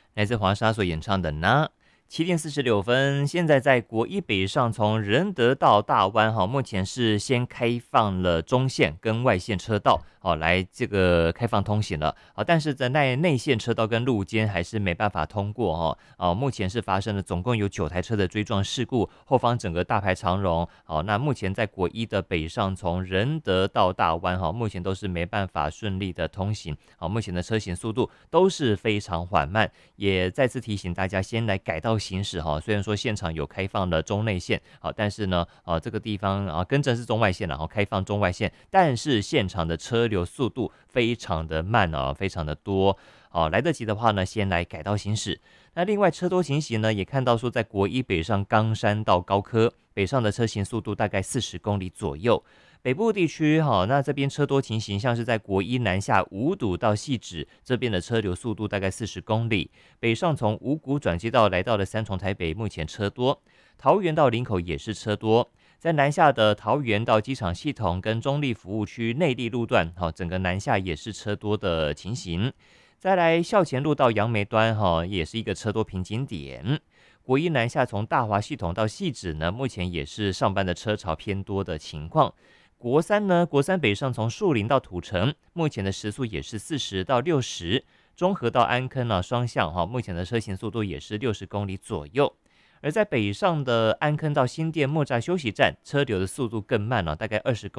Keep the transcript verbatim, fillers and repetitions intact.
来自黄沙所演唱的呢。七点四十六分，现在在国一北上从仁德到大湾哈，目前是先开放了中线跟外线车道，好来这个开放通行了，好，但是在内内线车道跟路肩还是没办法通过哈，哦，目前是发生了总共有九台车的追撞事故，后方整个大排长龙，好，那目前在国一的北上从仁德到大湾哈，目前都是没办法顺利的通行，好，目前的车行速度都是非常缓慢，也再次提醒大家先来改道行驶哈，虽然说现场有开放了中内线，好，但是呢，啊这个地方啊更正是中外线，然后开放中外线，但是现场的车流速度非常的慢啊，非常的多，好，来得及的话呢，先来改道行驶。那另外车多情形呢，也看到说在国一北上冈山到高科北上的车行速度大概四十公里左右。北部地区哈，那这边车多情形，像是在国一南下五堵到汐止这边的车流速度大概四十公里，北上从五股转接道来到了三重台北，目前车多，桃园到林口也是车多，在南下的桃园到机场系统跟中立服务区内坜路段，好，整个南下也是车多的情形。再来校前路到杨梅端哈，也是一个车多瓶颈点。国一南下从大华系统到汐止呢，目前也是上班的车潮偏多的情况。国三呢，国三北上从树林到土城，目前的时速也是四十到六十，中和到安坑呢双向哈，目前的车行速度也是六十公里左右。而在北上的安坑到新店莫栅休息站，车流的速度更慢了，大概二十公里。